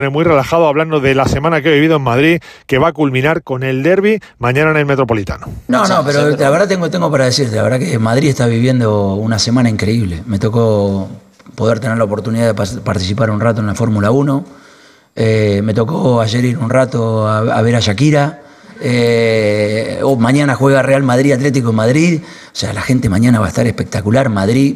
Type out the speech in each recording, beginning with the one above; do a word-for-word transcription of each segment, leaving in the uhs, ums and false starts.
Muy relajado hablando de la semana que he vivido en Madrid, que va a culminar con el derbi mañana en el Metropolitano. No, no, pero la verdad tengo, tengo para decirte, la verdad que Madrid está viviendo una semana increíble. Me tocó poder tener la oportunidad de participar un rato en la Fórmula uno. Eh, me tocó ayer ir un rato a, a ver a Shakira. Eh, oh, mañana juega Real Madrid, Atlético de Madrid. O sea, la gente mañana va a estar espectacular. Madrid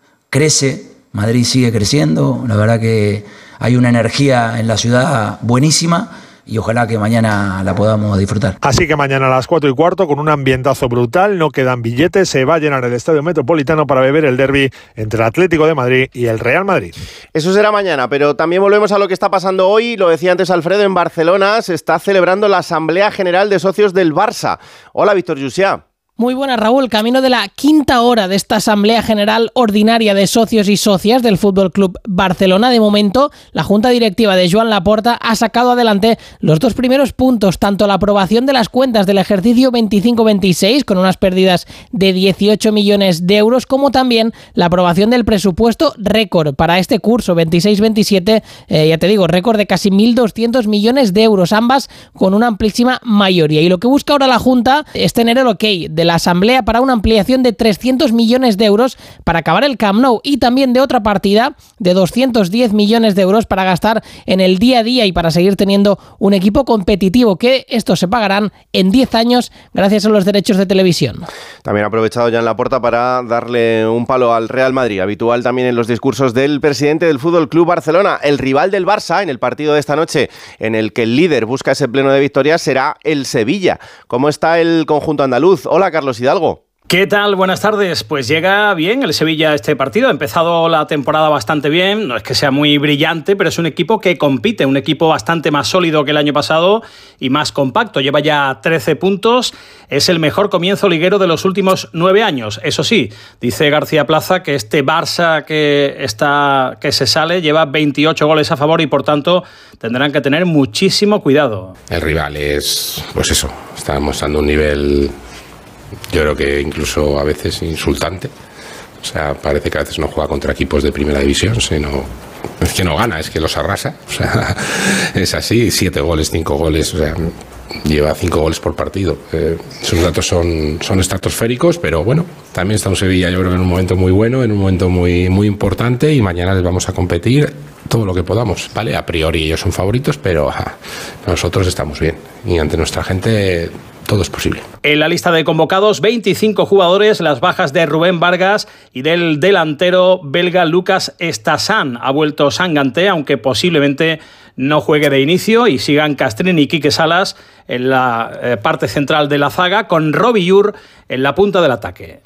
crece, Madrid sigue creciendo. La verdad que hay una energía en la ciudad buenísima y ojalá que mañana la podamos disfrutar. Así que mañana a las cuatro y cuarto, con un ambientazo brutal, no quedan billetes, se va a llenar el Estadio Metropolitano para beber el derbi entre el Atlético de Madrid y el Real Madrid. Eso será mañana, pero también volvemos a lo que está pasando hoy. Lo decía antes Alfredo, en Barcelona se está celebrando la Asamblea General de Socios del Barça. Hola, Víctor Llucià. Muy buenas, Raúl. Camino de la quinta hora de esta Asamblea General Ordinaria de Socios y Socias del F C Barcelona. De momento, la Junta Directiva de Joan Laporta ha sacado adelante los dos primeros puntos, tanto la aprobación de las cuentas del ejercicio veinticinco veintiséis, con unas pérdidas de dieciocho millones de euros, como también la aprobación del presupuesto récord para este curso veintiséis veintisiete, eh, ya te digo, récord de casi mil doscientos millones de euros, ambas con una amplísima mayoría. Y lo que busca ahora la Junta es tener el ok de la Asamblea para una ampliación de trescientos millones de euros para acabar el Camp Nou y también de otra partida de doscientos diez millones de euros para gastar en el día a día y para seguir teniendo un equipo competitivo, que estos se pagarán en diez años gracias a los derechos de televisión. También ha aprovechado Joan Laporta para darle un palo al Real Madrid, habitual también en los discursos del presidente del F C Barcelona. El rival del Barça en el partido de esta noche, en el que el líder busca ese pleno de victorias, será el Sevilla. ¿Cómo está el conjunto andaluz? Hola, Carlos Hidalgo. ¿Qué tal? Buenas tardes. Pues llega bien el Sevilla a este partido. Ha empezado la temporada bastante bien. No es que sea muy brillante, pero es un equipo que compite. Un equipo bastante más sólido que el año pasado y más compacto. Lleva ya trece puntos. Es el mejor comienzo liguero de los últimos nueve años. Eso sí, dice García Plaza que este Barça que, está, que se sale lleva veintiocho goles a favor y, por tanto, tendrán que tener muchísimo cuidado. El rival es, pues eso, está mostrando un nivel, yo creo que incluso a veces insultante. O sea, parece que a veces no juega contra equipos de primera división, sino es que no gana, es que los arrasa. O sea, es así, siete goles, cinco goles, o sea, lleva cinco goles por partido. Eh, esos datos son, son estratosféricos, pero bueno, también está un Sevilla, yo creo que en un momento muy bueno, en un momento muy, muy importante, y mañana les vamos a competir todo lo que podamos, ¿vale? A priori ellos son favoritos, pero ajá, nosotros estamos bien y ante nuestra gente todo es posible. En la lista de convocados, veinticinco jugadores, las bajas de Rubén Vargas y del delantero belga Lucas Estassán. Ha vuelto Sanganté, aunque posiblemente no juegue de inicio, y sigan Castrini y Quique Salas en la eh, parte central de la zaga, con Robbie Ur en la punta del ataque.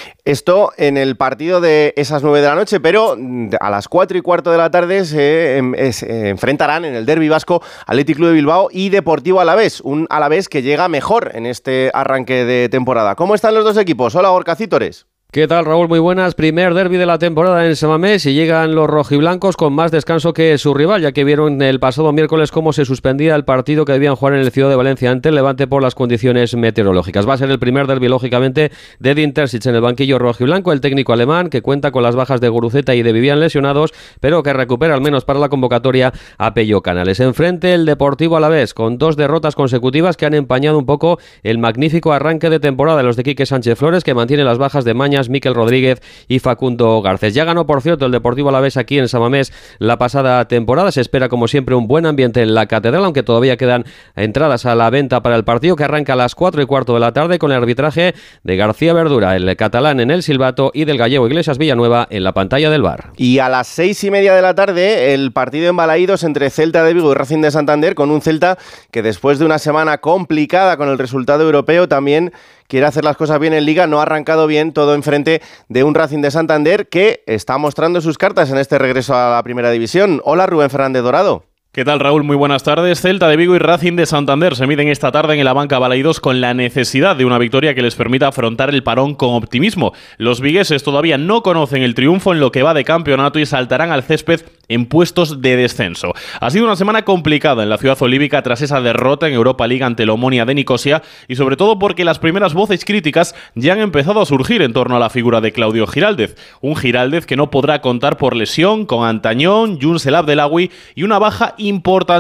Esto en el partido de esas nueve de la noche, pero a las cuatro y cuarto de la tarde se, eh, se enfrentarán en el derbi vasco Athletic Club de Bilbao y Deportivo Alavés, un Alavés que llega mejor en este arranque de temporada. ¿Cómo están los dos equipos? Hola, Gorka Cítores. ¿Qué tal, Raúl? Muy buenas. Primer derbi de la temporada en San Mamés y llegan los rojiblancos con más descanso que su rival, ya que vieron el pasado miércoles cómo se suspendía el partido que debían jugar en el Ciudad de Valencia ante el Levante por las condiciones meteorológicas. Va a ser el primer derbi, lógicamente, de Edin Terzic en el banquillo rojiblanco, el técnico alemán, que cuenta con las bajas de Guruceta y de Vivian lesionados, pero que recupera al menos para la convocatoria a Pello Canales. Enfrente el Deportivo Alavés, con dos derrotas consecutivas que han empañado un poco el magnífico arranque de temporada de los de Quique Sánchez Flores, que mantiene las bajas de Mañas, Miquel Rodríguez y Facundo Garcés. Ya ganó, por cierto, el Deportivo Alavés aquí en San Mamés la pasada temporada. Se espera, como siempre, un buen ambiente en la Catedral, aunque todavía quedan entradas a la venta para el partido, que arranca a las cuatro y cuarto de la tarde con el arbitraje de García Verdura, el catalán en el silbato, y del gallego Iglesias Villanueva en la pantalla del V A R. Y a las seis y media de la tarde el partido en Balaídos entre Celta de Vigo y Racing de Santander, con un Celta que después de una semana complicada con el resultado europeo también quiere hacer las cosas bien en Liga. No ha arrancado bien, todo enfrente de un Racing de Santander que está mostrando sus cartas en este regreso a la Primera División. Hola, Rubén Fernández Dorado. ¿Qué tal, Raúl? Muy buenas tardes. Celta de Vigo y Racing de Santander se miden esta tarde en la banca Balaídos con la necesidad de una victoria que les permita afrontar el parón con optimismo. Los vigueses todavía no conocen el triunfo en lo que va de campeonato y saltarán al césped en puestos de descenso. Ha sido una semana complicada en la ciudad olívica tras esa derrota en Europa League ante el Omonia de Nicosia, y sobre todo porque las primeras voces críticas ya han empezado a surgir en torno a la figura de Claudio Giraldez. Un Giraldez que no podrá contar por lesión con Antañón, Younes El Abdelawi y una baja importante